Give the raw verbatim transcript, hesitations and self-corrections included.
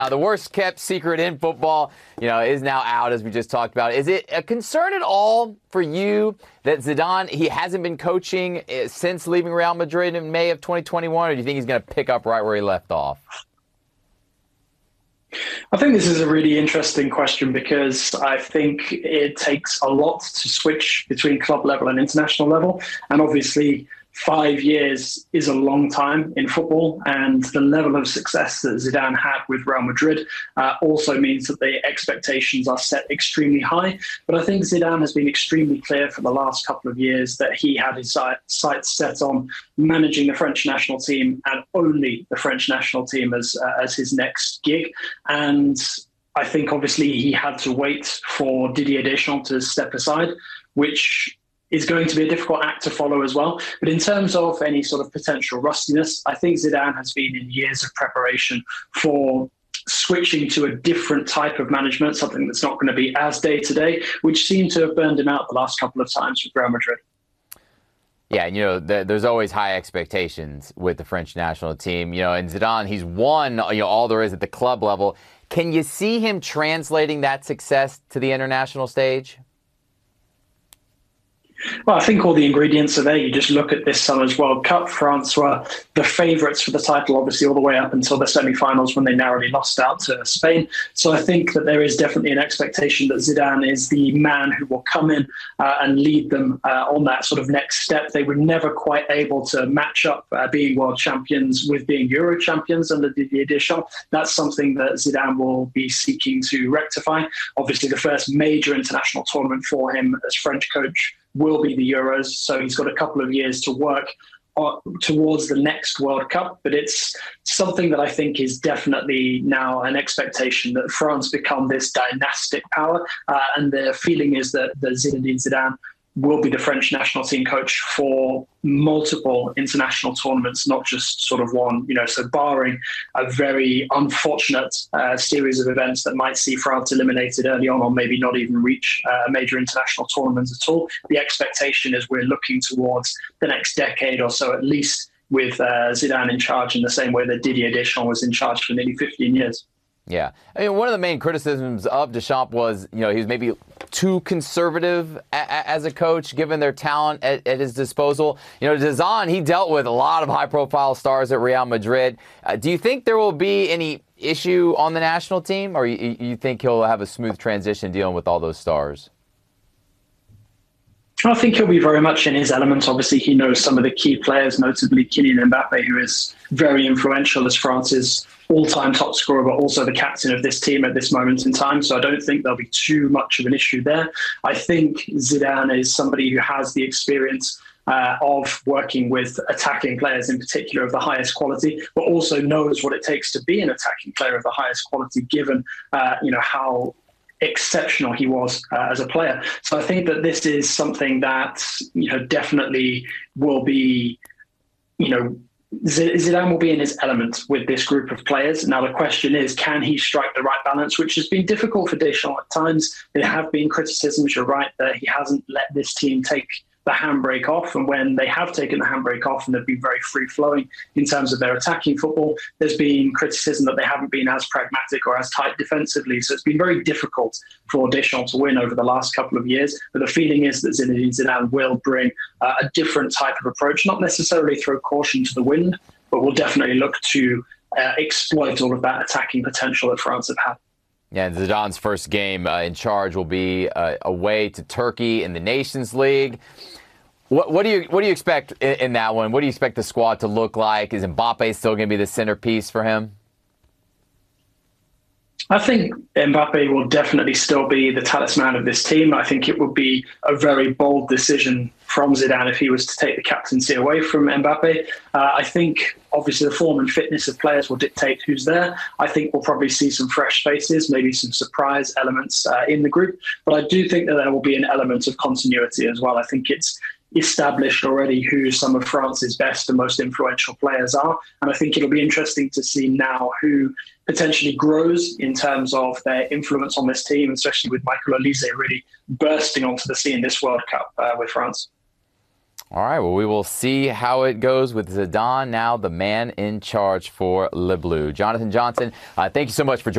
Uh, the worst kept secret in football, you know, is now out, as we just talked about. Is it a concern at all for you that Zidane, he hasn't been coaching since leaving Real Madrid in May of twenty twenty-one, or do you think he's going to pick up right where he left off? I think this is a really interesting question because I think it takes a lot to switch between club level and international level. And obviously, five years is a long time in football, and the level of success that Zidane had with Real Madrid uh, also means that the expectations are set extremely high. But I think Zidane has been extremely clear for the last couple of years that he had his sights set on managing the French national team and only the French national team as, uh, as his next gig. And I think obviously he had to wait for Didier Deschamps to step aside, which is going to be a difficult act to follow as well. But in terms of any sort of potential rustiness, I think Zidane has been in years of preparation for switching to a different type of management, something that's not going to be as day-to-day, which seemed to have burned him out the last couple of times with Real Madrid. Yeah, and, you know, the, there's always high expectations with the French national team. You know, and Zidane, he's won, you know, all there is at the club level. Can you see him translating that success to the international stage? Well, I think all the ingredients are there. You just look at this summer's World Cup. France were the favourites for the title, obviously, all the way up until the semi-finals when they narrowly lost out to Spain. So I think that there is definitely an expectation that Zidane is the man who will come in uh, and lead them uh, on that sort of next step. They were never quite able to match up uh, being world champions with being Euro champions under Didier Deschamps. That's something that Zidane will be seeking to rectify. Obviously, the first major international tournament for him as French coach will be the Euros, so he's got a couple of years to work on, towards the next World Cup. But it's something that I think is definitely now an expectation that France become this dynastic power, uh, and the feeling is that, that Zinedine Zidane will be the French national team coach for multiple international tournaments, not just sort of one, you know, so barring a very unfortunate uh, series of events that might see France eliminated early on or maybe not even reach uh, a major international tournament at all. The expectation is we're looking towards the next decade or so, at least, with uh, Zidane in charge in the same way that Didier Deschamps was in charge for nearly fifteen years. Yeah. I mean, one of the main criticisms of Deschamps was, you know, he was maybe too conservative a- a- as a coach, given their talent at, at his disposal. You know, Zidane, he dealt with a lot of high-profile stars at Real Madrid. Uh, do you think there will be any issue on the national team, or you, you think he'll have a smooth transition dealing with all those stars? I think he'll be very much in his element. Obviously, he knows some of the key players, notably Kylian Mbappe, who is very influential as France's all-time top scorer, but also the captain of this team at this moment in time. So I don't think there'll be too much of an issue there. I think Zidane is somebody who has the experience uh, of working with attacking players in particular of the highest quality, but also knows what it takes to be an attacking player of the highest quality, given uh, you know how exceptional he was uh, as a player. So I think that this is something that, you know, definitely will be, you know, Zidane will be in his element with this group of players. Now, the question is, can he strike the right balance, which has been difficult for Deschamps at times. There have been criticisms, you're right, that he hasn't let this team take the handbrake off. And when they have taken the handbrake off and they've been very free-flowing in terms of their attacking football, there's been criticism that they haven't been as pragmatic or as tight defensively. So it's been very difficult for Deschamps to win over the last couple of years. But the feeling is that Zinedine Zidane will bring uh, a different type of approach, not necessarily throw caution to the wind, but will definitely look to uh, exploit all of that attacking potential that France have had. Yeah, Zidane's first game uh, in charge will be uh, away to Turkey in the Nations League. What, what do you what do you expect in, in that one? What do you expect the squad to look like? Is Mbappe still going to be the centerpiece for him? I think Mbappe will definitely still be the talisman of this team. I think it would be a very bold decision from Zidane if he was to take the captaincy away from Mbappe. Uh, I think obviously the form and fitness of players will dictate who's there. I think we'll probably see some fresh faces, maybe some surprise elements uh, in the group. But I do think that there will be an element of continuity as well. I think it's established already who some of France's best and most influential players are. And I think it'll be interesting to see now who potentially grows in terms of their influence on this team, especially with Michael Olise really bursting onto the scene this World Cup uh, with France. All right, well, we will see how it goes with Zidane, now the man in charge for Le Bleu. Jonathan Johnson, uh, thank you so much for joining